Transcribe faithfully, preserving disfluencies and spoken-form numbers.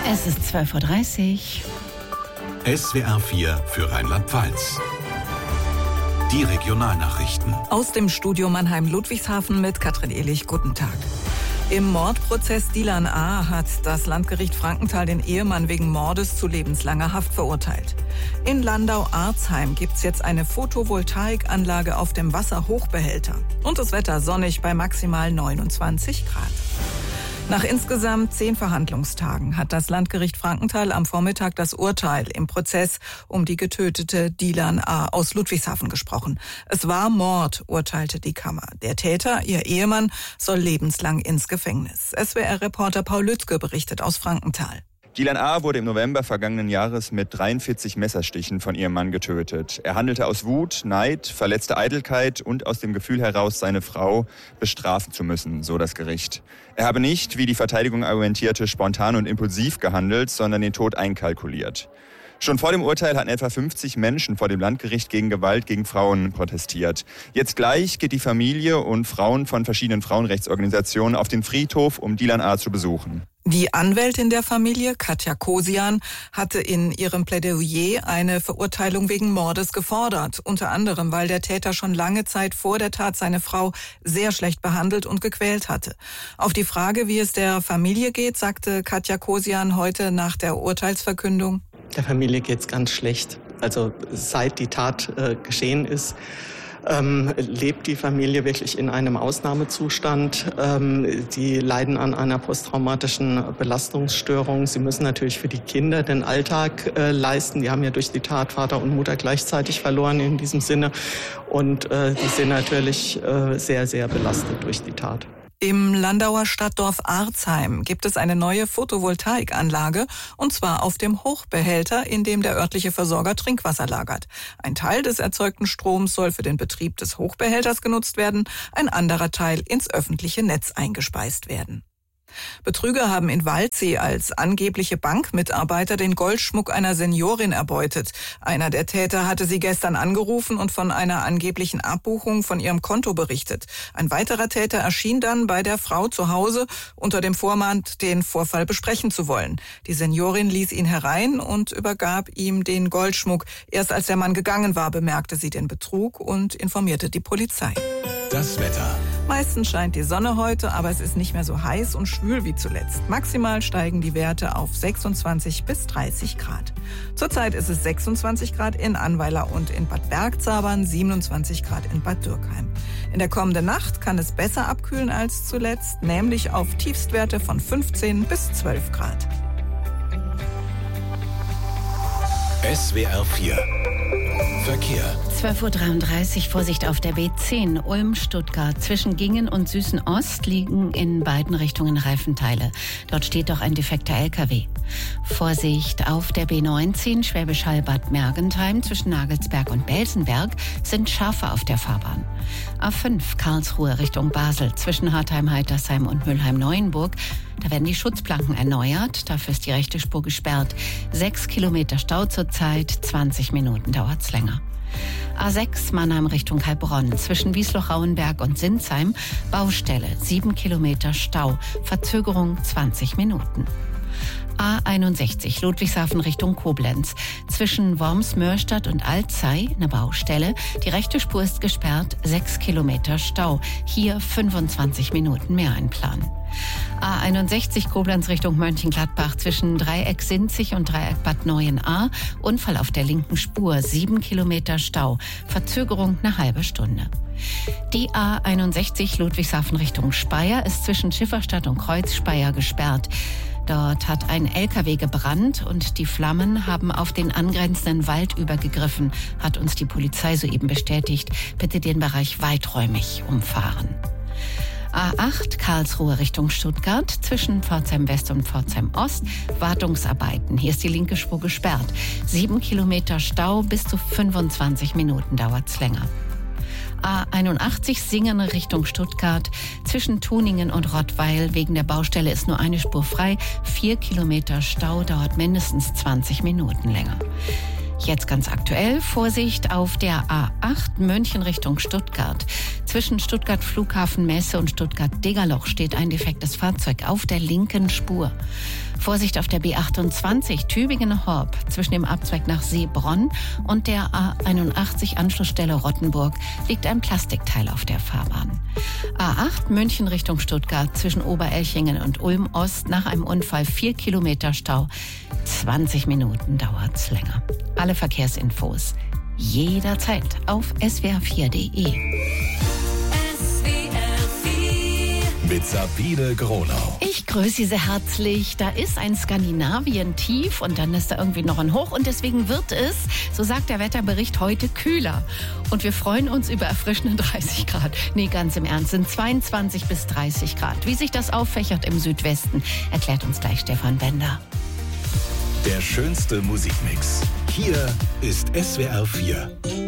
Es ist zwölf Uhr dreißig. S W R vier für Rheinland-Pfalz. Die Regionalnachrichten. Aus dem Studio Mannheim-Ludwigshafen mit Katrin Ehlich. Guten Tag. Im Mordprozess Dilan A. hat das Landgericht Frankenthal den Ehemann wegen Mordes zu lebenslanger Haft verurteilt. In Landau-Arzheim gibt's jetzt eine Photovoltaikanlage auf dem Wasserhochbehälter. Und das Wetter sonnig bei maximal neunundzwanzig Grad. Nach insgesamt zehn Verhandlungstagen hat das Landgericht Frankenthal am Vormittag das Urteil im Prozess um die getötete Dilan A. aus Ludwigshafen gesprochen. Es war Mord, urteilte die Kammer. Der Täter, ihr Ehemann, soll lebenslang ins Gefängnis. S W R-Reporter Paul Lützke berichtet aus Frankenthal. Dilan A. wurde im November vergangenen Jahres mit dreiundvierzig Messerstichen von ihrem Mann getötet. Er handelte aus Wut, Neid, verletzte Eitelkeit und aus dem Gefühl heraus, seine Frau bestrafen zu müssen, so das Gericht. Er habe nicht, wie die Verteidigung argumentierte, spontan und impulsiv gehandelt, sondern den Tod einkalkuliert. Schon vor dem Urteil hatten etwa fünfzig Menschen vor dem Landgericht gegen Gewalt gegen Frauen protestiert. Jetzt gleich geht die Familie und Frauen von verschiedenen Frauenrechtsorganisationen auf den Friedhof, um Dilan A. zu besuchen. Die Anwältin der Familie, Katja Kosian, hatte in ihrem Plädoyer eine Verurteilung wegen Mordes gefordert. Unter anderem, weil der Täter schon lange Zeit vor der Tat seine Frau sehr schlecht behandelt und gequält hatte. Auf die Frage, wie es der Familie geht, sagte Katja Kosian heute nach der Urteilsverkündung: Der Familie geht's ganz schlecht. Also seit die Tat äh, geschehen ist, ähm, lebt die Familie wirklich in einem Ausnahmezustand. Ähm, die leiden an einer posttraumatischen Belastungsstörung. Sie müssen natürlich für die Kinder den Alltag äh, leisten. Die haben ja durch die Tat Vater und Mutter gleichzeitig verloren in diesem Sinne. Und äh, die sind natürlich äh, sehr, sehr belastet durch die Tat. Im Landauer Stadtdorf Arzheim gibt es eine neue Photovoltaikanlage, und zwar auf dem Hochbehälter, in dem der örtliche Versorger Trinkwasser lagert. Ein Teil des erzeugten Stroms soll für den Betrieb des Hochbehälters genutzt werden, ein anderer Teil ins öffentliche Netz eingespeist werden. Betrüger haben in Waldsee als angebliche Bankmitarbeiter den Goldschmuck einer Seniorin erbeutet. Einer der Täter hatte sie gestern angerufen und von einer angeblichen Abbuchung von ihrem Konto berichtet. Ein weiterer Täter erschien dann bei der Frau zu Hause unter dem Vorwand, den Vorfall besprechen zu wollen. Die Seniorin ließ ihn herein und übergab ihm den Goldschmuck. Erst als der Mann gegangen war, bemerkte sie den Betrug und informierte die Polizei. Das Wetter. Meistens scheint die Sonne heute, aber es ist nicht mehr so heiß und schwül wie zuletzt. Maximal steigen die Werte auf sechsundzwanzig bis dreißig Grad. Zurzeit ist es sechsundzwanzig Grad in Annweiler und in Bad Bergzabern, siebenundzwanzig Grad in Bad Dürkheim. In der kommenden Nacht kann es besser abkühlen als zuletzt, nämlich auf Tiefstwerte von fünfzehn bis zwölf Grad. S W R vier Verkehr. zwölf Uhr dreiunddreißig, Vorsicht auf der B zehn, Ulm-Stuttgart. Zwischen Gingen und Süßen-Ost liegen in beiden Richtungen Reifenteile. Dort steht doch ein defekter L K W. Vorsicht auf der B neunzehn, Schwäbisch Hall-Bad Mergentheim. Zwischen Nagelsberg und Belsenberg sind Schafe auf der Fahrbahn. A fünf, Karlsruhe Richtung Basel. Zwischen Hartheim-Heitersheim und Mülheim-Neuenburg. Da werden die Schutzplanken erneuert. Dafür ist die rechte Spur gesperrt. Sechs Kilometer Stau zurzeit, zwanzig Minuten dauert's länger. A sechs, Mannheim Richtung Heilbronn. Zwischen Wiesloch-Rauenberg und Sinsheim Baustelle, sieben Kilometer Stau. Verzögerung zwanzig Minuten. A einundsechzig, Ludwigshafen Richtung Koblenz. Zwischen Worms-Mörstadt und Alzey eine Baustelle. Die rechte Spur ist gesperrt, sechs Kilometer Stau. Hier fünfundzwanzig Minuten mehr einplanen. A einundsechzig, Koblenz Richtung Mönchengladbach. Zwischen Dreieck Sinzig und Dreieck Bad Neuenahr. Unfall auf der linken Spur, sieben Kilometer Stau. Verzögerung eine halbe Stunde. Die A einundsechzig, Ludwigshafen Richtung Speyer, ist zwischen Schifferstadt und Kreuzspeyer gesperrt. Dort hat ein L K W gebrannt und die Flammen haben auf den angrenzenden Wald übergegriffen, hat uns die Polizei soeben bestätigt. Bitte den Bereich weiträumig umfahren. A acht, Karlsruhe Richtung Stuttgart, zwischen Pforzheim West und Pforzheim Ost, Wartungsarbeiten. Hier ist die linke Spur gesperrt. Sieben Kilometer Stau, bis zu fünfundzwanzig Minuten dauert's länger. A einundachtzig, Singen Richtung Stuttgart. Zwischen Tuningen und Rottweil wegen der Baustelle ist nur eine Spur frei. Vier Kilometer Stau, dauert mindestens zwanzig Minuten länger. Jetzt ganz aktuell, Vorsicht auf der A acht, München Richtung Stuttgart. Zwischen Stuttgart Flughafen Messe und Stuttgart Degerloch steht ein defektes Fahrzeug auf der linken Spur. Vorsicht auf der B achtundzwanzig Tübingen-Horb zwischen dem Abzweig nach Seebronn und der A einundachtzig Anschlussstelle Rottenburg liegt ein Plastikteil auf der Fahrbahn. A acht München Richtung Stuttgart zwischen Oberelchingen und Ulm Ost nach einem Unfall vier Kilometer Stau. zwanzig Minuten dauert's länger. Alle Verkehrsinfos jederzeit auf S W R vier Punkt de. Mit Sabine Gronau. Ich grüße Sie sehr herzlich. Da ist ein Skandinavien-Tief und dann ist da irgendwie noch ein Hoch. Und deswegen wird es, so sagt der Wetterbericht, heute kühler. Und wir freuen uns über erfrischende dreißig Grad. Nee, ganz im Ernst, sind zweiundzwanzig bis dreißig Grad. Wie sich das auffächert im Südwesten, erklärt uns gleich Stefan Bender. Der schönste Musikmix. Hier ist S W R vier.